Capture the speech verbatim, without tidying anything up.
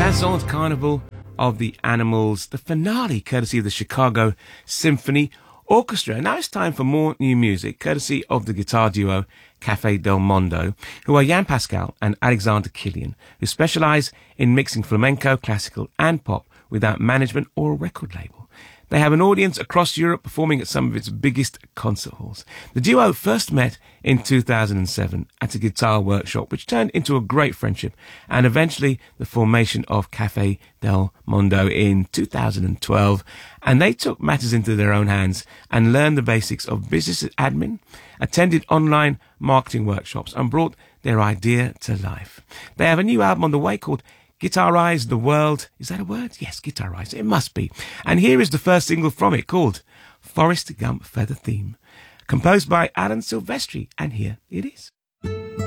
Dazzled Carnival of the Animals, the finale courtesy of the Chicago Symphony Orchestra. Now it's time for more new music courtesy of the guitar duo Cafe Del Mondo, who are Jan Pascal and Alexander Killian, who specialize in mixing flamenco, classical and pop without management or a record label. They have an audience across Europe performing at some of its biggest concert halls. The duo first met in two thousand seven at a guitar workshop, which turned into a great friendship, and eventually the formation of Cafe Del Mondo in two thousand twelve. And they took matters into their own hands and learned the basics of business admin, attended online marketing workshops, and brought their idea to life. They have a new album on the way called Guitarize the World. Is that a word? Yes, Guitarize. It must be. And here is the first single from it called Forrest Gump Feather Theme, composed by Alan Silvestri. And here it is.